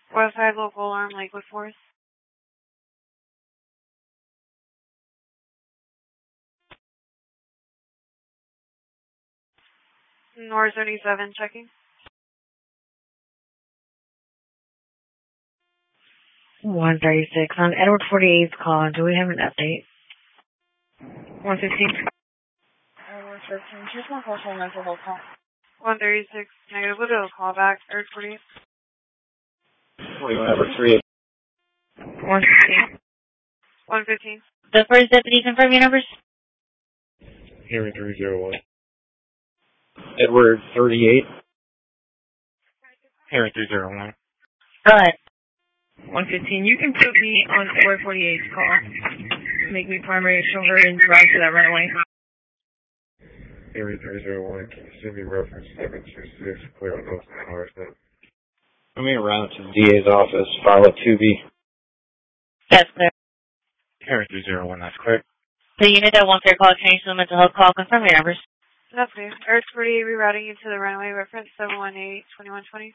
Westside Local Alarm, Lakewood Forest. North 37, checking. 136 on Edward 48's call. Do we have an update? 115. Edward 13. Just one call, mental health call. 136, negative. We'll do a call back. Edward 48. 41 over 38. 115. 115. The first deputy, confirm your numbers. Hearing 301. Edward 38. Hearing 301. Go ahead. 115, you can put me on Edward 48's call. Make me primary shoulder and drive to that runway. Hearing 301. Can you send me reference 726? Clear on those hours then. Let me around to the DA's office. File a 2B. That's clear. Hearing 301. That's clear. The unit that wants your call changed to a mental health call, confirm your numbers. That's clear. Edward 48, rerouting you to the runway. Reference 718-2120.